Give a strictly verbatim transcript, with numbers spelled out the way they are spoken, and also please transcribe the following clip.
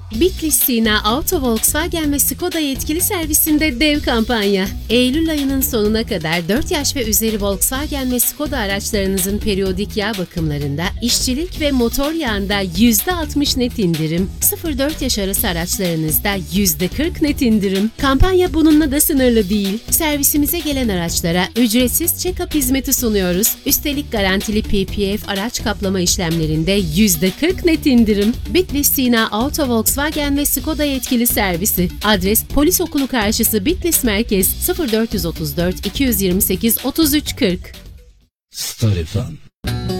Bitlis Sina Auto Volkswagen ve Skoda yetkili servisinde dev kampanya. Eylül ayının sonuna kadar dört yaş ve üzeri Volkswagen ve Skoda araçlarınızın periyodik yağ bakımlarında, işçilik ve motor yağında yüzde altmış net indirim, sıfır dört yaş arası araçlarınızda yüzde kırk net indirim. Kampanya bununla da sınırlı değil. Servisimize gelen araçlara ücretsiz check-up hizmeti sunuyoruz. Üstelik garantili P P F araç kaplama işlemlerinde yüzde kırk net indirim. Bitlis Sina Auto Volkswagen ve Skoda yetkili servisi. Adres Polis Okulu karşısı Bitlis Merkez sıfır dört otuz dört iki yüz yirmi sekiz otuz üç kırk. Star F M